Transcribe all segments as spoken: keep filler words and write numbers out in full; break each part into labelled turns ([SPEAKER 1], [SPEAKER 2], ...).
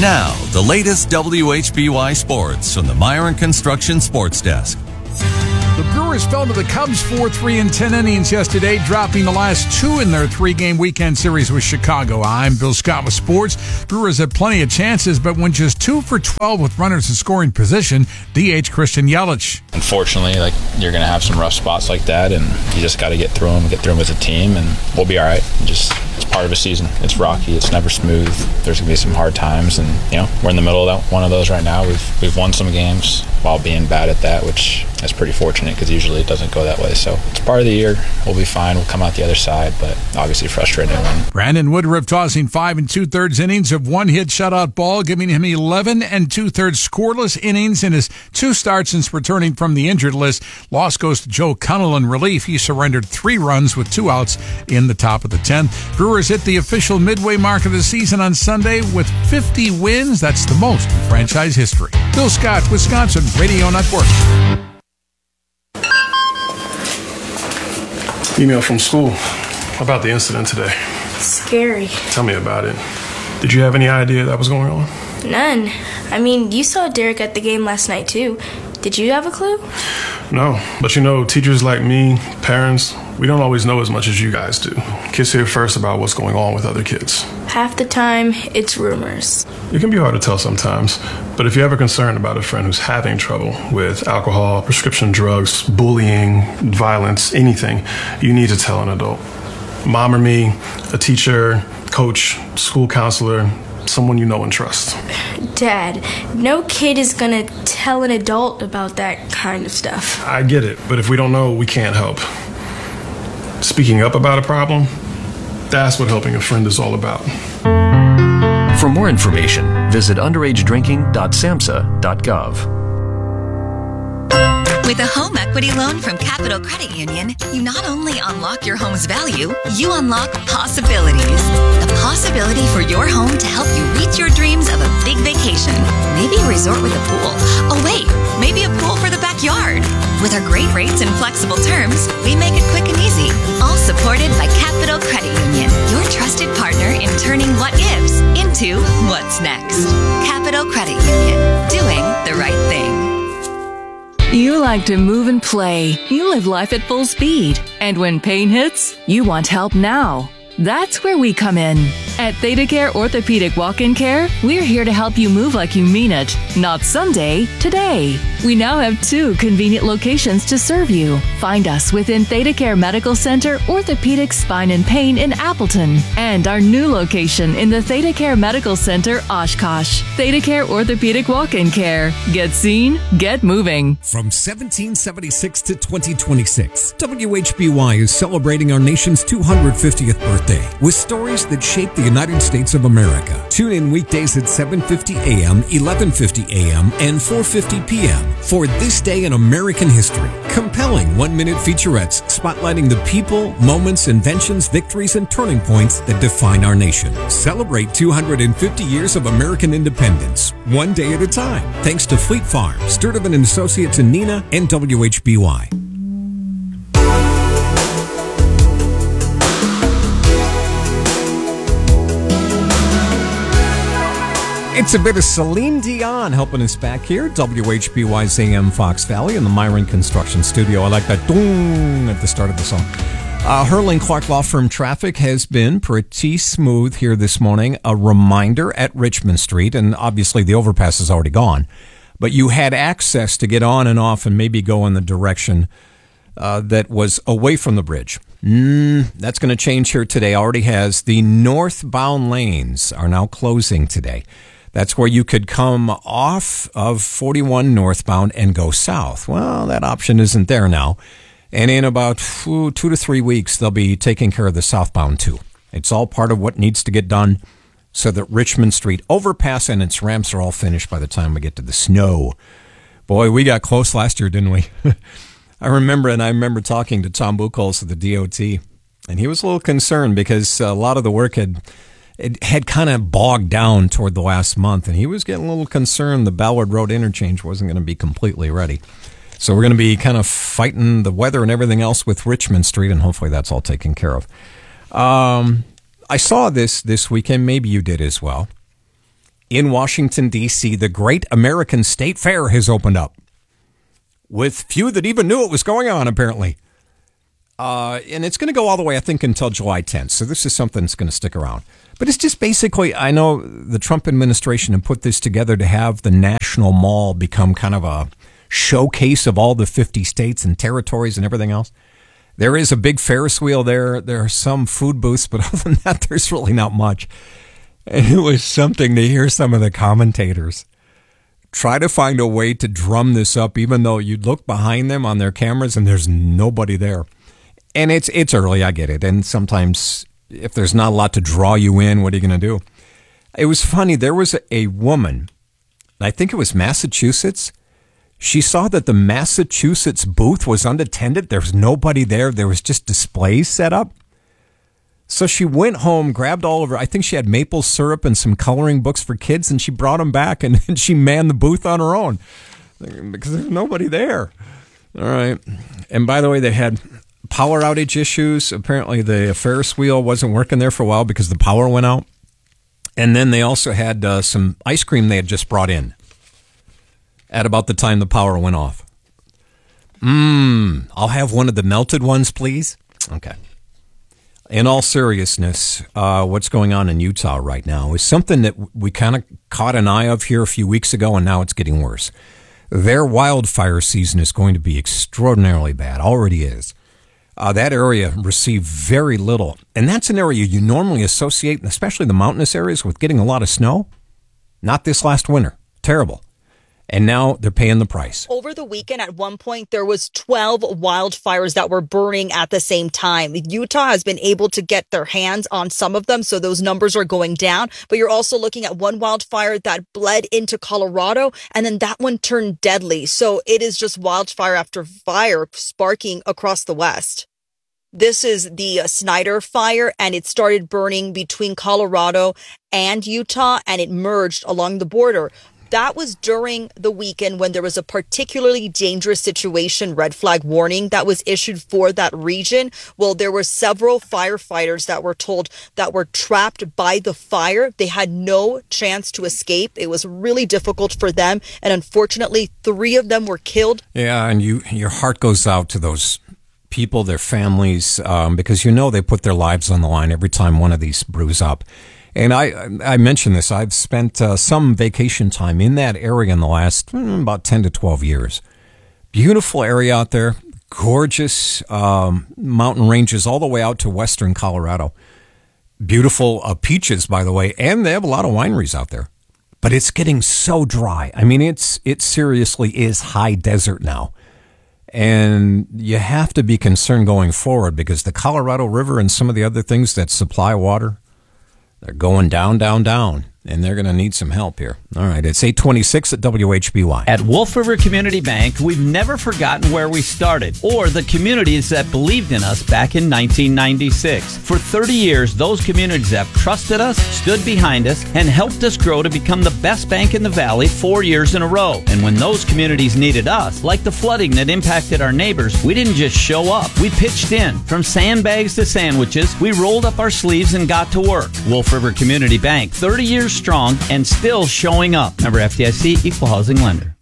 [SPEAKER 1] Now, the latest W H B Y sports from the Myron Construction Sports Desk.
[SPEAKER 2] The Brewers fell to the Cubs four three in ten innings yesterday, dropping the last two in their three-game weekend series with Chicago. I'm Bill Scott with sports. Brewers had plenty of chances, but went just two for twelve with runners in scoring position. D H Christian Yelich.
[SPEAKER 3] Unfortunately, like you're going to have some rough spots like that, and you just got to get through them, get through them as a team, and we'll be all right. Just it's part of a season. It's rocky. It's never smooth. There's going to be some hard times, and you know we're in the middle of that, one of those right now. We've we've won some games while being bad at that, which is pretty fortunate because usually it doesn't go that way. So it's part of the year. We'll be fine. We'll come out the other side, but obviously frustrating one.
[SPEAKER 2] Brandon Woodruff tossing five and two-thirds innings of one-hit shutout ball, giving him eleven and two-thirds scoreless innings in his two starts since returning from the injured list. Loss goes to Joe Connell in relief. He surrendered three runs with two outs in the top of the tenth. Brewers hit the official midway mark of the season on Sunday with fifty wins. That's the most in franchise history. Bill Scott, Wisconsin Radio Network.
[SPEAKER 4] Email from school about the incident today.
[SPEAKER 5] Scary.
[SPEAKER 4] Tell me about it. Did you have any idea that was going on?
[SPEAKER 5] None. I mean, you saw Derek at the game last night, too. Did you have a clue?
[SPEAKER 4] No, but you know, teachers like me, parents, we don't always know as much as you guys do. Kids hear first about what's going on with other kids.
[SPEAKER 5] Half the time, it's rumors.
[SPEAKER 4] It can be hard to tell sometimes, but if you're ever concerned about a friend who's having trouble with alcohol, prescription drugs, bullying, violence, anything, you need to tell an adult. Mom or me, a teacher, coach, school counselor, someone you know and trust.
[SPEAKER 5] Dad, no kid is gonna tell an adult about that kind of stuff.
[SPEAKER 4] I get it, but if we don't know, we can't help. Speaking up about a problem, that's what helping a friend is all about.
[SPEAKER 6] For more information, visit underage drinking dot samhsa dot gov.
[SPEAKER 7] With a home equity loan from Capital Credit Union, you not only unlock your home's value, you unlock possibilities. The possibility for your home to help you reach your dreams of a big vacation. Maybe a resort with a pool. Oh wait, maybe a pool for the backyard. With our great rates and flexible terms, we make it quick and easy. All supported by Capital Credit Union, your trusted partner in turning what ifs into what's next. Capital Credit Union, doing the right thing.
[SPEAKER 8] You like to move and play. You live life at full speed. And when pain hits, you want help now. That's where we come in. At ThedaCare Orthopedic Walk-In Care, we're here to help you move like you mean it. Not someday, today. We now have two convenient locations to serve you. Find us within ThedaCare Medical Center, Orthopedic Spine and Pain in Appleton, and our new location in the ThedaCare Medical Center, Oshkosh. ThedaCare Orthopedic Walk-In Care. Get seen, get moving.
[SPEAKER 9] From seventeen seventy-six to twenty twenty-six, W H B Y is celebrating our nation's two hundred fiftieth birthday with stories that shape the United States of America. Tune in weekdays at seven fifty a.m., eleven fifty a.m., and four fifty p.m. for This Day in American History. Compelling one-minute featurettes spotlighting the people, moments, inventions, victories, and turning points that define our nation. Celebrate two hundred fifty years of American independence, one day at a time. Thanks to Fleet Farm, Sturtevant and Associates in Neenah, and W H B Y.
[SPEAKER 10] It's a bit of Celine Dion helping us back here. W H B Y's A M Fox Valley in the Myron Construction Studio. I like that dong at the start of the song. Uh, Hurling Clark Law Firm traffic has been pretty smooth here this morning. A reminder at Richmond Street, and obviously the overpass is already gone, but you had access to get on and off and maybe go in the direction uh, that was away from the bridge. Mm, that's going to change here today. Already has. The northbound lanes are now closing today. That's where you could come off of forty-one northbound and go south. Well, that option isn't there now. And in about ooh, two to three weeks, they'll be taking care of the southbound too. It's all part of what needs to get done so that Richmond Street overpass and its ramps are all finished by the time we get to the snow. Boy, we got close last year, didn't we? I remember, and I remember talking to Tom Buchholz of the D O T, and he was a little concerned because a lot of the work had it had kind of bogged down toward the last month, and he was getting a little concerned the Ballard Road interchange wasn't going to be completely ready. So we're going to be kind of fighting the weather and everything else with Richmond Street, and hopefully that's all taken care of. Um, I saw this this weekend, maybe you did as well. in Washington, D C, the Great American State Fair has opened up, with few that even knew it was going on, apparently. Uh, and it's going to go all the way, I think, until July tenth. So this is something that's going to stick around. But it's just basically, I know the Trump administration had put this together to have the National Mall become kind of a showcase of all the fifty states and territories and everything else. There is a big Ferris wheel there. There are some food booths, but other than that, there's really not much. And it was something to hear some of the commentators try to find a way to drum this up, even though you look behind them on their cameras and there's nobody there. And it's it's early, I get it. And sometimes if there's not a lot to draw you in, what are you going to do? It was funny. There was a, a woman, I think it was Massachusetts. She saw that the Massachusetts booth was unattended. There was nobody there. There was just displays set up. So she went home, grabbed all of her, I think she had maple syrup and some coloring books for kids, and she brought them back, and, and she manned the booth on her own because there's nobody there. All right. And by the way, they had power outage issues. Apparently the Ferris wheel wasn't working there for a while because the power went out. And then they also had uh, some ice cream they had just brought in at about the time the power went off. Mmm, I'll have one of the melted ones, please. Okay. In all seriousness, uh, what's going on in Utah right now is something that we kind of caught an eye of here a few weeks ago, and now it's getting worse. Their wildfire season is going to be extraordinarily bad, already is. Uh, that area received very little, and that's an area you normally associate, especially the mountainous areas, with getting a lot of snow. Not this last winter. Terrible. And now they're paying the price.
[SPEAKER 11] Over the weekend, at one point, there was twelve wildfires that were burning at the same time. Utah has been able to get their hands on some of them, so those numbers are going down. But you're also looking at one wildfire that bled into Colorado, and then that one turned deadly. So it is just wildfire after fire sparking across the West. This is the uh, Snyder fire, and it started burning between Colorado and Utah, and it merged along the border. That was during the weekend when there was a particularly dangerous situation red flag warning that was issued for that region. Well, there were several firefighters that were told that were trapped by the fire. They had no chance to escape. It was really difficult for them. And unfortunately, three of them were killed.
[SPEAKER 10] Yeah, and you your heart goes out to those people, their families, um, because you know they put their lives on the line every time one of these brews up. And I I mentioned this. I've spent uh, some vacation time in that area in the last mm, about ten to twelve years. Beautiful area out there. Gorgeous um, mountain ranges all the way out to western Colorado. Beautiful uh, peaches, by the way. And they have a lot of wineries out there. But it's getting so dry. I mean, it's it seriously is high desert now. And you have to be concerned going forward because the Colorado River and some of the other things that supply water, they're going down, down, down, and they're going to need some help here. All right, it's eight twenty-six at W H B Y.
[SPEAKER 12] At Wolf River Community Bank, we've never forgotten where we started or the communities that believed in us back in nineteen ninety-six. For thirty years, those communities have trusted us, stood behind us, and helped us grow to become the best bank in the Valley four years in a row. And when those communities needed us, like the flooding that impacted our neighbors, we didn't just show up. We pitched in. From sandbags to sandwiches, we rolled up our sleeves and got to work. Wolf River Community Bank, thirty years strong and still showing up. Member F D I C, Equal Housing Lender.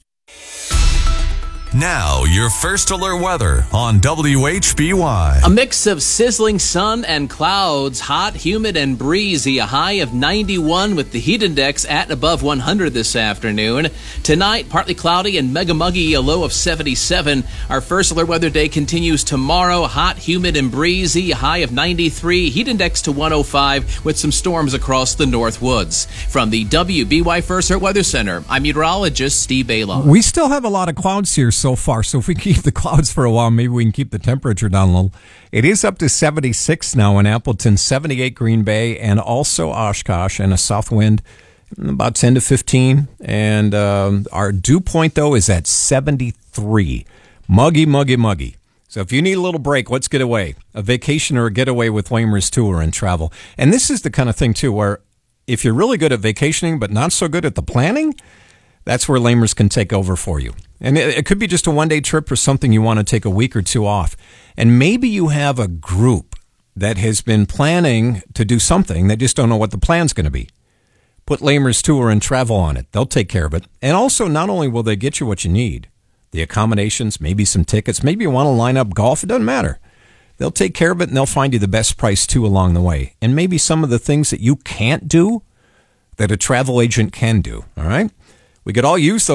[SPEAKER 1] Now, your first alert weather on W H B Y.
[SPEAKER 13] A mix of sizzling sun and clouds, hot, humid, and breezy. A high of ninety-one with the heat index at above one hundred this afternoon. Tonight, partly cloudy and mega muggy, a low of seventy-seven. Our first alert weather day continues tomorrow. Hot, humid, and breezy. A high of ninety-three. Heat index to one oh five with some storms across the North Woods. From the W B Y First Alert Weather Center, I'm meteorologist Steve Baylor.
[SPEAKER 10] We still have a lot of clouds here so far, so if we keep the clouds for a while, maybe we can keep the temperature down a little. It is up to seventy-six now in Appleton, seventy-eight Green Bay, and also Oshkosh, and a south wind about ten to fifteen. And um, our dew point, though, is at seventy-three. Muggy, muggy, muggy. So if you need a little break, let's get away. A vacation or a getaway with Lamer's Tour and Travel. And this is the kind of thing, too, where if you're really good at vacationing but not so good at the planning, that's where Lamers can take over for you. And it, it could be just a one-day trip or something you want to take a week or two off. And maybe you have a group that has been planning to do something. They just don't know what the plan's going to be. Put Lamers Tour and Travel on it. They'll take care of it. And also, not only will they get you what you need, the accommodations, maybe some tickets, maybe you want to line up golf, it doesn't matter. They'll take care of it, and they'll find you the best price, too, along the way. And maybe some of the things that you can't do that a travel agent can do, all right? We could all use those.